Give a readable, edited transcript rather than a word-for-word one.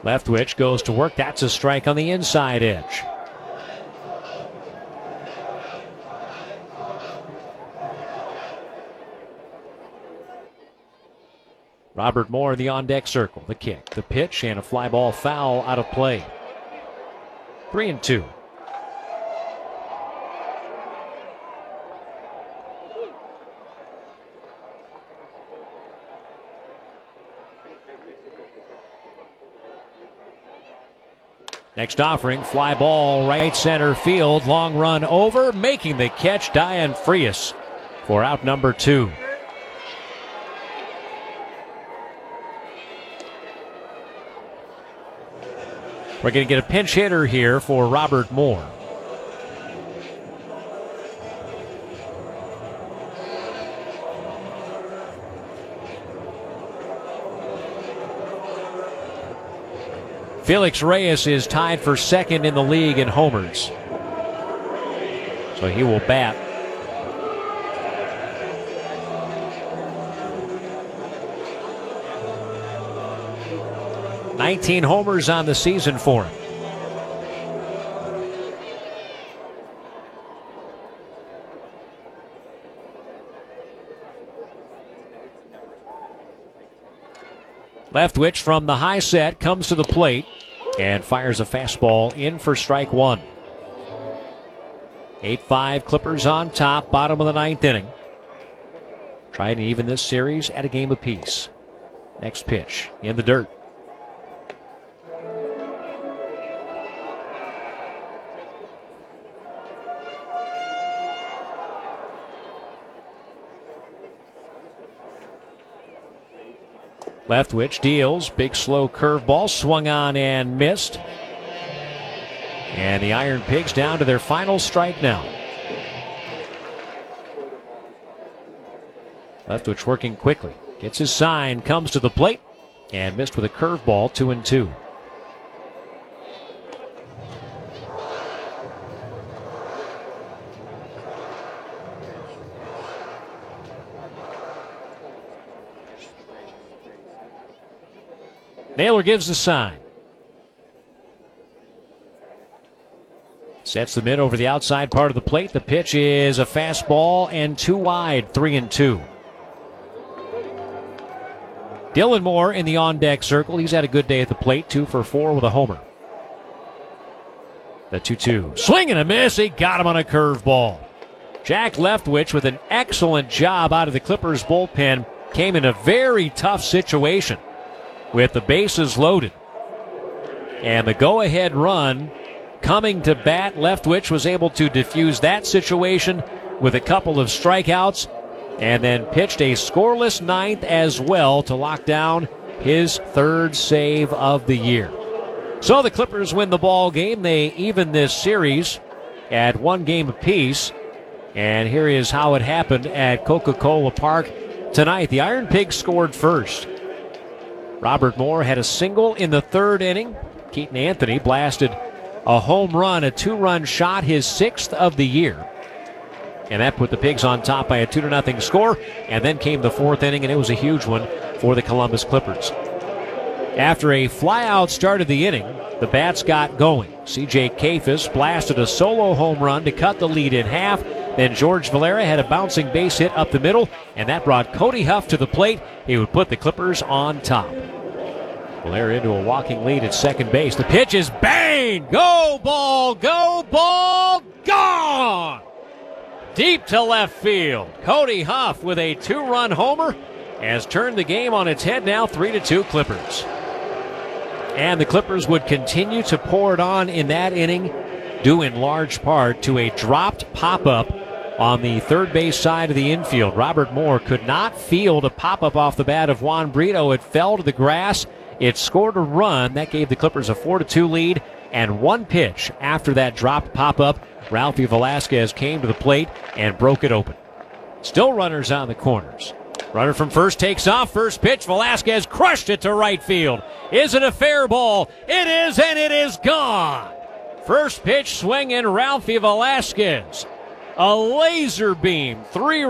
Leftwich goes to work. That's a strike on the inside edge. Robert Moore in the on-deck circle. The kick, the pitch, and a fly ball foul out of play. 3-2. Next offering, fly ball right center field. Long run over, making the catch, Diane Frias for out number 2. We're going to get a pinch hitter here for Robert Moore. Felix Reyes is tied for second in the league in homers, so he will bat. "19 homers on the season for him. Leftwich from the high set comes to the plate and fires a fastball in for strike 1. 8-5 Clippers on top, bottom of the 9th inning. Trying to even this series at a game apiece. Next pitch in the dirt. Leftwich deals, big slow curveball, swung on and missed. And the Iron Pigs down to their final strike now. Leftwich working quickly, gets his sign, comes to the plate, and missed with a curveball. 2-2. Naylor gives the sign. Sets the mid over the outside part of the plate. The pitch is a fastball and 2 wide, 3-2. Dylan Moore in the on-deck circle. He's had a good day at the plate, 2 for 4 with a homer. The 2-2. Swing and a miss. He got him on a curveball. Jack Leftwich with an excellent job out of the Clippers bullpen. Came in a very tough situation with the bases loaded. And the go-ahead run coming to bat. Leftwich was able to defuse that situation with a couple of strikeouts and then pitched a scoreless 9th as well to lock down his 3rd save of the year. So the Clippers win the ball game. They even this series at 1 game apiece. And here is how it happened at Coca-Cola Park tonight. The Iron Pigs scored first. Robert Moore had a single in the 3rd inning. Keaton Anthony blasted a home run, a 2-run shot, his 6th of the year. And that put the Pigs on top by a 2-0 score. And then came the 4th inning, and it was a huge one for the Columbus Clippers. After a flyout start of the inning, the bats got going. C.J. Kayfus blasted a solo home run to cut the lead in half. Then George Valera had a bouncing base hit up the middle, and that brought Cody Huff to the plate. He would put the Clippers on top. Valera into a walking lead at second base. The pitch is bang! Go ball, gone! Deep to left field. Cody Huff with a 2-run homer has turned the game on its head now, 3-2 Clippers. And the Clippers would continue to pour it on in that inning, due in large part to a dropped pop-up on the third base side of the infield. Robert Moore could not field a pop-up off the bat of Juan Brito. It fell to the grass. It scored a run. That gave the Clippers a 4-2 lead. And 1 pitch after that dropped pop-up, Ralphie Velasquez came to the plate and broke it open. Still runners on the corners. Runner from first takes off. First pitch, Velasquez crushed it to right field. Is it a fair ball? It is, and it is gone. First pitch swinging, Ralphie Velasquez. A laser beam, 3